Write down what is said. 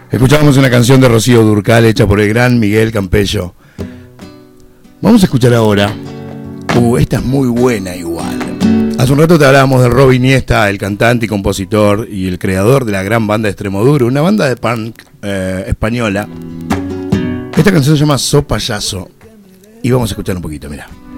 Escuchábamos una canción de Rocío Dúrcal hecha por el gran Miguel Campello. Vamos a escuchar ahora. Esta es muy buena igual. Hace un rato te hablábamos de Rob Iniesta, el cantante y compositor y el creador de la gran banda Extremoduro, una banda de punk española. Esta canción se llama So Payaso y vamos a escuchar un poquito, mira.